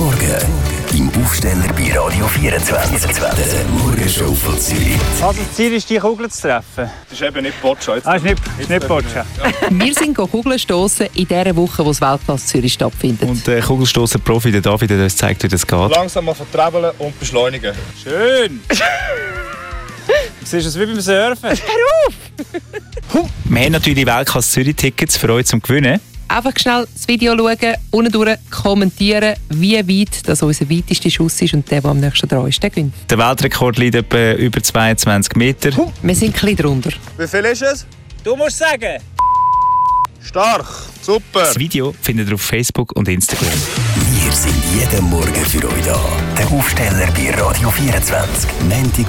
Morgen im Aufsteller bei Radio 24. Der Morgenshow von Zürich. Also das Ziel ist, die Kugel zu treffen. Das ist eben nicht Boccia. Ist nicht Boccia. Wir sind Kugeln stossen in dieser Woche, wo das Weltklasse Zürich stattfindet. Und der Kugelstossen-Profi, der David, der uns zeigt, wie das geht. Langsam mal vertrebeln und beschleunigen. Schön! Siehst du es wie beim Surfen? Wir haben natürlich Weltklasse Zürich-Tickets für euch zum Gewinnen. Einfach schnell das Video schauen, unten durch kommentieren, wie weit das unser weitester Schuss ist und der am nächsten dran ist, der gewinnt. Der Weltrekord liegt etwa über 22 Meter. Wir sind ein bisschen drunter. Wie viel ist es? Du musst sagen! Stark, super. Das Video findet ihr auf Facebook und Instagram. Wir sind jeden Morgen für euch da. Der Aufsteller bei Radio 24. Montag